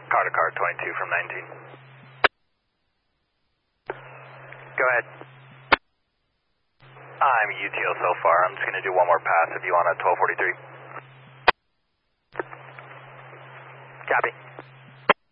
Car to car, 22 from 19. Go ahead. I'm UTO so far. I'm just going to do one more pass if you want a 1243. Copy.